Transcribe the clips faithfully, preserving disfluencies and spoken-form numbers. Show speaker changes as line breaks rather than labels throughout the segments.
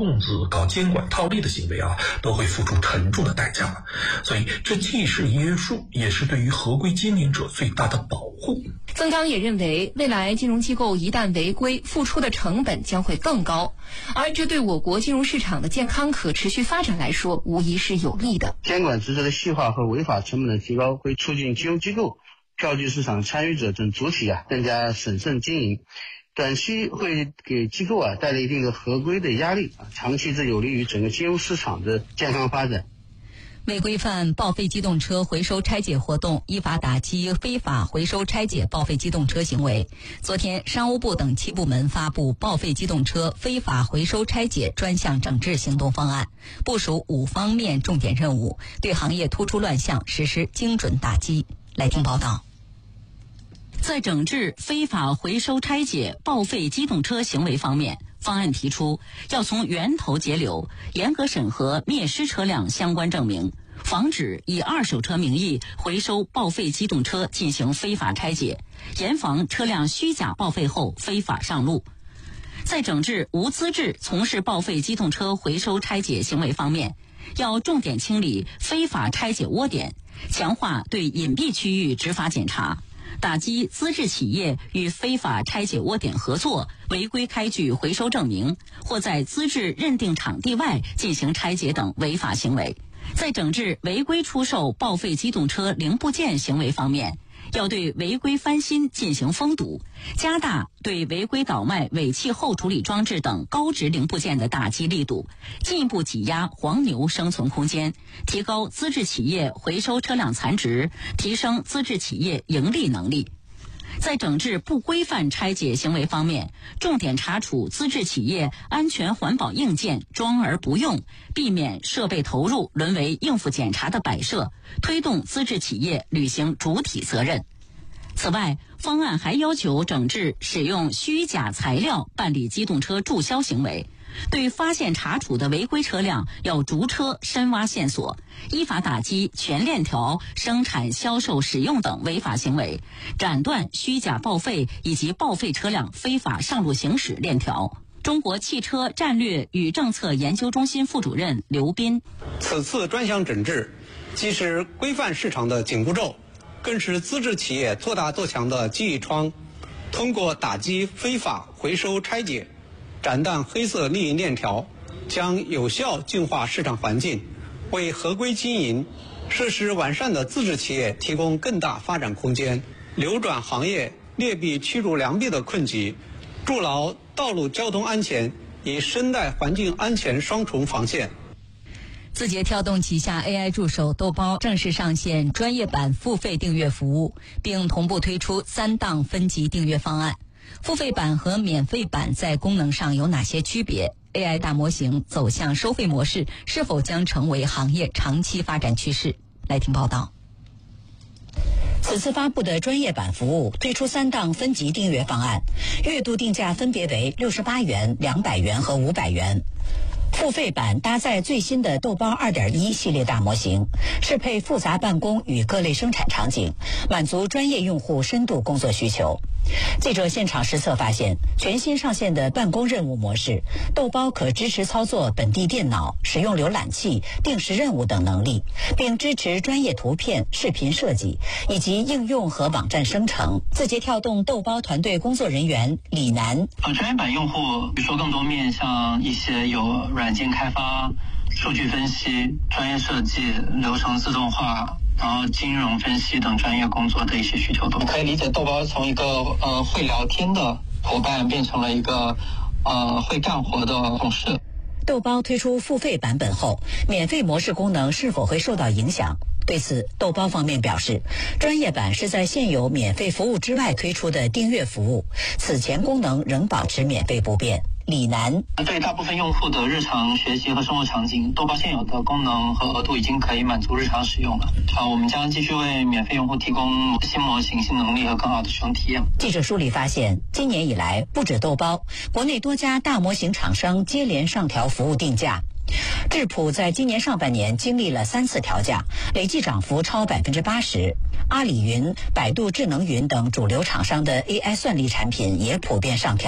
空子、搞监管套利的行为啊，都会付出沉重的代价。所以这既是约束，也是对于合规经营者最大的保护。
曾刚也认为，未来金融机构一旦违规，付出的成本将会更高，而这对我国金融市场的健康可持续发展来说，无疑是有利的。
监管职责的细化和违法成本的提高，会促进金融机构、票据市场参与者等主体啊更加审慎经营。短期会给机构啊带来一定的合规的压力啊，长期这有利于整个金融市场的健康发展。
为规范报废机动车回收拆解活动，依法打击非法回收拆解报废机动车行为，昨天商务部等七部门发布报废机动车非法回收拆解专项整治行动方案，部署五方面重点任务，对行业突出乱象实施精准打击。来听报道。
在整治非法回收拆解报废机动车行为方面，方案提出要从源头节流，严格审核灭失车辆相关证明，防止以二手车名义回收报废机动车进行非法拆解，严防车辆虚假报废后非法上路。在整治无资质从事报废机动车回收拆解行为方面，要重点清理非法拆解窝点，强化对隐蔽区域执法检查，打击资质企业与非法拆解窝点合作，违规开具回收证明或在资质认定场地外进行拆解等违法行为。在整治违规出售报废机动车零部件行为方面，要对违规翻新进行封堵，加大对违规倒卖尾气后处理装置等高值零部件的打击力度，进一步挤压黄牛生存空间，提高资质企业回收车辆残值，提升资质企业盈利能力。在整治不规范拆解行为方面，重点查处资质企业安全环保硬件装而不用，避免设备投入沦为应付检查的摆设，推动资质企业履行主体责任。此外，方案还要求整治使用虚假材料办理机动车注销行为，对发现查处的违规车辆要逐车深挖线索，依法打击全链条生产、销售、使用等违法行为，斩断虚假报废以及报废车辆非法上路行驶链条。中国汽车战略与政策研究中心副主任刘斌：
此次专项整治既是规范市场的紧箍咒，更是资质企业做大做强的机遇窗。通过打击非法回收拆解，斩断黑色利益链条，将有效净化市场环境，为合规经营、设施完善的自治企业提供更大发展空间，扭转行业劣币驱逐良币的困局，筑牢道路交通安全与生态环境安全双重防线。
字节跳动旗下 A I 助手豆包正式上线专业版付费订阅服务，并同步推出三档分级订阅方案。付费版和免费版在功能上有哪些区别？ A I 大模型走向收费模式是否将成为行业长期发展趋势？来听报道。此次发布的专业版服务推出三档分级订阅方案，月度定价分别为六十八元、两百元和五百元。付费版搭载最新的豆包 二点一 系列大模型，适配复杂办公与各类生产场景，满足专业用户深度工作需求。记者现场实测发现，全新上线的办公任务模式，豆包可支持操作本地电脑、使用浏览器、定时任务等能力，并支持专业图片、视频设计以及应用和网站生成。字节跳动豆包团队工作人员李楠：
呃，专业版用户比如说更多面向一些有软件开发、数据分析、专业设计、流程自动化，然后金融分析等专业工作的一些需求都可以理解。豆包从一个呃会聊天的伙伴变成了一个呃会干活的同事。
豆包推出付费版本后，免费模式功能是否会受到影响？对此，豆包方面表示，专业版是在现有免费服务之外推出的订阅服务，此前功能仍保持免费不变。李楠：
对大部分用户的日常学习和生活场景，豆包现有的功能和额度已经可以满足日常使用了。啊，我们将继续为免费用户提供新模型、新能力和更好的使用体验。
记者梳理发现，今年以来，不止豆包，国内多家大模型厂商接连上调服务定价。智谱在今年上半年经历了三次调价，累计涨幅超百分之八十。阿里云、百度智能云等主流厂商的 A I 算力产品也普遍上调。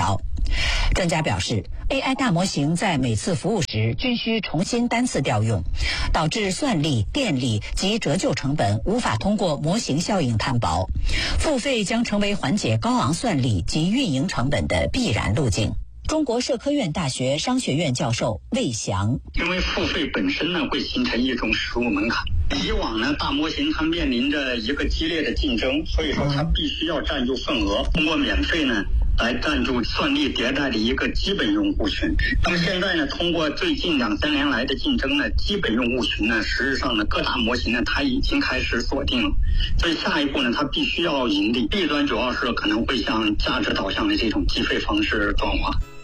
专家表示 ，A I 大模型在每次服务时均需重新单次调用，导致算力、电力及折旧成本无法通过模型效应摊薄，付费将成为缓解高昂算力及运营成本的必然路径。中国社科院大学商学院教授魏翔，
因为付费本身呢会形成一种实物门槛。以往呢，大模型它面临着一个激烈的竞争，所以说它必须要占住份额，通过免费呢来占住算力迭代的一个基本用户群。那么现在呢，通过最近两三年来的竞争呢，基本用户群呢，实质上呢各大模型呢它已经开始锁定了，所以下一步呢它必须要盈利。弊端主要是可能会向价值导向的这种计费方式转化。